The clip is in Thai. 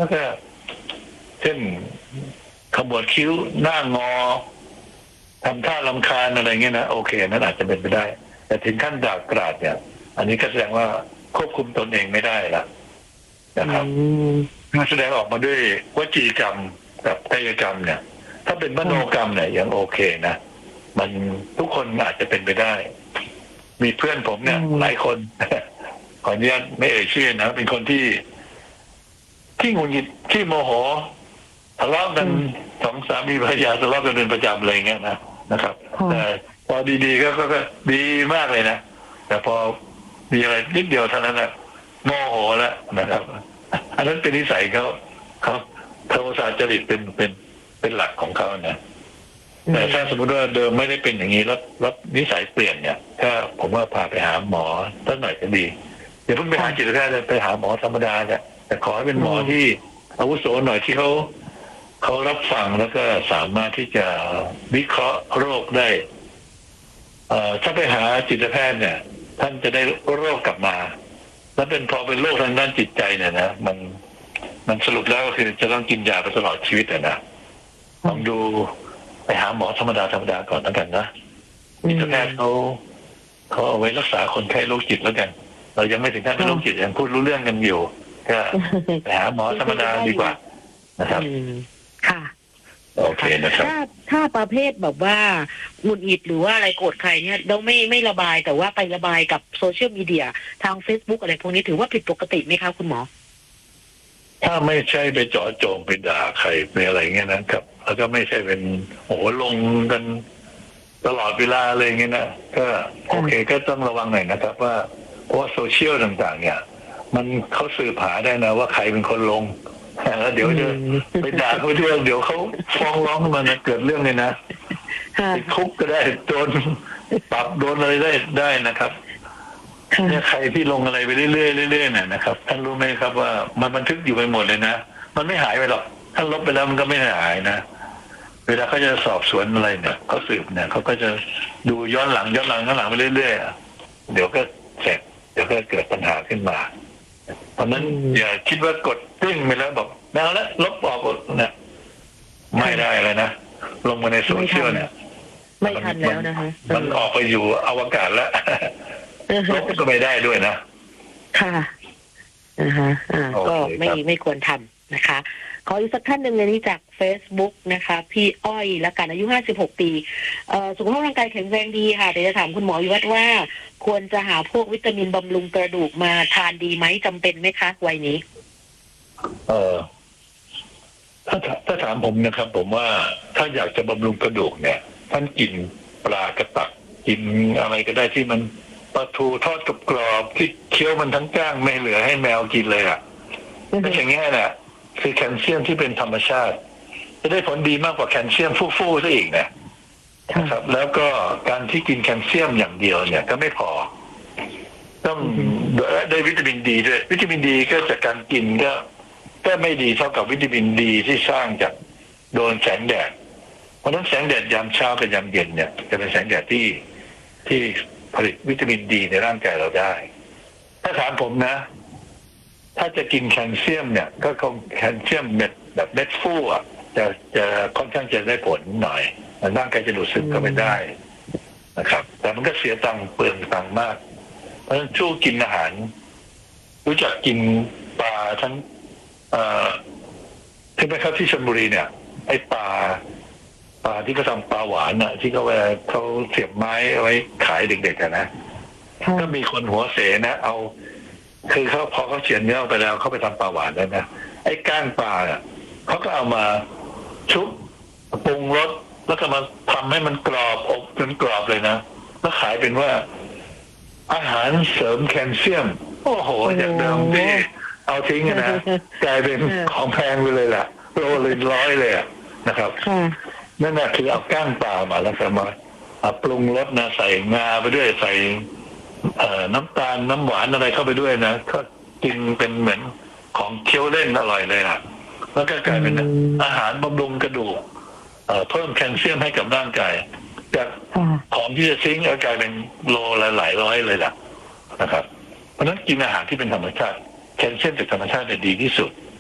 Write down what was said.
แล้วก็เช่นขมวดคิ้วหน้างอทำท่ารำคาญอะไรเงี้ยนะโอเคนั้นอาจจะเป็นไปได้แต่ถึงขั้นด่ากราดเนี่ยอันนี้ก็แสดงว่าควบคุมตนเองไม่ได้ละนะครับแสดงออกมาด้วยวจีกรรมกับกายกรรมเนี่ยถ้าเป็นมโนกรรมเนี่ยยังโอเคนะมันทุกคนอาจจะเป็นไปได้มีเพื่อนผมเนี่ยหลายคนขออนุญาตไม่เอ่ยชื่อนะเป็นคนที่หงุดหงิดที่โมโหทะเลาะกันสองสามีภรรยาทะเลาะกันเป็นประจำเลยเงี้ยนะครับแต่พอดีๆก็ดีมากเลยนะแต่พอมีอะไรนิดเดียวเท่านั้นแหละโมโหแล้วนะครับอันนั้นเป็นนิสัยเขาโทสะจริตเป็นหลักของเขานะแต่ถ้าสมมติว่าเดิมไม่ได้เป็นอย่างนี้แล้วนิสัยเปลี่ยนเนี่ยถ้าผมว่าพาไปหาหมอสักหน่อยก็ดีอย่าเพิ่งไปหาจิตแพทย์เลยไปหาหมอธรรมดาเนี่ยแต่ขอให้เป็นหมอที่อาวุโสหน่อยที่เขารับฟังแล้วก็สามารถที่จะวิเคราะห์โรคได้ถ้าไปหาจิตแพทย์เนี่ยท่านจะได้โรคกลับมาแล้วพอเป็นโรคทางด้านจิตใจเนี่ยนะมันสรุปแล้วก็คือจะต้องกินยาไปตลอดชีวิตนะลองดูไปหาหมอธรรมดาก่อนแล้วกันนะจิตแพทย์เขาเอาไว้รักษาคนไข้โรคจิตแล้วกันเรายังไม่ถึงขั้นเป็นโรคจิตยังพูดรู้เรื่องกันอยู่ก็ไปหาหมอธรรมดาดีกว่านะครับค่ะโอเคนะครับถ้าประเภทแบบว่าหงุดหงิดหรือว่าอะไรโกรธใครเนี่ยเราไม่ระบายแต่ว่าไประบายกับโซเชียลมีเดียทาง Facebook อะไรพวกนี้ถือว่าผิดปกติไหมคะคุณหมอถ้าไม่ใช่ไปเจาะจงไปด่าใครไปอะไรเงี้ยนะครับแล้วก็ไม่ใช่เป็นโอ้โหลงกันตลอดเวลาเลยเงี้ยนะก็โอเคก็ต้องระวังหน่อยนะครับว่าเพราะโซเชียลต่างๆเนี่ยมันเขาสืบหาได้นะว่าใครเป็นคนลงแล้วเดี๋ยวจะไปด่าเขาเรื่องเดี๋ยวเขาฟ้องร้องขึ้นมานะเกิดเรื่องเลยนะติดคุกก็ได้โดนปรับโดนอะไรได้นะครับเนี่ยใครที่ลงอะไรไปเรื่อยๆนะครับท่านรู้ไหมครับว่ามันบันทึกอยู่ไปหมดเลยนะมันไม่หายไปหรอกท่านลบไปแล้วมันก็ไม่หายนะเวลาเขาจะสอบสวนอะไรเนี่ยเขาสืบเนี่ยเขาก็จะดูย้อนหลังไปเรื่อยๆเดี๋ยวก็เสร็จเดี๋ยวก็เกิดปัญหาขึ้นมาเพราะนั้นอย่าคิดว่ากดติ้งไปแล้วบอกแล้วลบออกเนี่ยไม่ได้เลยนะลงมาในโซเชียลเนี่ยไม่ทันแล้วนะคะมันออกไปอยู่อวกาศแล้วลบก็ไม่ได้ด้วยนะค่ะก็ไม่ควรทำนะคะขออีกสักท่านหนึ่งเลยนี่จาก Facebook นะคะพี่อ้อยและกันอายุ56ปีสุขภาพร่างกายแข็งแรงดีค่ะเดี๋ยวจะถามคุณหมอวิวัฒน์ว่าควรจะหาพวกวิตามินบำรุงกระดูกมาทานดีไหมจำเป็นไหมคะวัยนี้ถ้าถามผมนะครับผมว่าถ้าอยากจะบำรุงกระดูกเนี่ยท่านกินปลากระตักกินอะไรก็ได้ที่มันปลาทูทอดกรอบที่เคี้ยวมันทั้งก้างไม่เหลือให้แมวกินเลยอ่ะถ้าอย่างงี้เนี่ยคือแคลเซียมที่เป็นธรรมชาติจะได้ผลดีมากกว่าแคลเซียมฟู่ๆซะอีกนะครับแล้วก็การที่กินแคลเซียมอย่างเดียวเนี่ยก็ไม่พอต้องได้วิตามินดีด้วยวิตามินดีก็จากการกินก็ไม่ดีเท่ากับวิตามินดีที่สร้างจากโดนแสงแดดเพราะฉะนั้นแสงแดดยามเช้ากับยามเย็นเนี่ยจะเป็นแสงแดดที่ผลิตวิตามินดีในร่างกายเราได้ถ้าถามผมนะถ้าจะกินแคลเซียมเนี่ยก็คงแคลเซียมเม็ดแบบเม็ดฟู่อ่ะจะค่อนข้างจะได้ผลหน่อยร่างกายจะดูดซึมก็ไม่ได้นะครับแต่มันก็เสียตังค์เปลืองตังค์มากเพราะฉะนั้นช่วงกินอาหารรู้จักกินปลาทั้งใช่ไหมครับที่ชลบุรีเนี่ยไอ้ปลาที่เขาทำปลาหวานน่ะที่เขาเสียบไม้ไว้ขายเด็กๆนะก็มีคนหัวเสนะเอาคือพอเขาเฉียนเนื้อไปแล้วเขาไปทำปลาหวานแล้วนะไอ้ก้างปลาอ่ะเขาก็เอามาชุบปรุงรสแล้วก็มาทำให้มันกรอบอบจนกรอบเลยนะแล้วขายเป็นว่าอาหารเสริมแคลเซียมโอ้โหจากเดิมที่เอาทิ้งนะกลายเป็นของแพงไปเลยแหละโลเลย100เลยนะครับนั่นแหละคือเอาก้างปลามาแล้วก็มาปรุงรสนะใส่งาไปด้วยใส่น้ำตาลน้ำหวานอะไรเข้าไปด้วยนะก็กินเป็นเหมือนของเคี้ยวเล่นอร่อยเลยอ่ะแล้วก็กลายเป็นอาหารบำรุงกระดูกเพิ่มแคลเซียมให้กับร่างกายจากของที่จะทิ้งกลายเป็นโลละหลายร้อยเลยล่ะนะครับเพราะฉะนั้นกินอาหารที่เป็นธรรมชาติแคลเซียมจากธรรมชาติเนี่ยดีที่สุด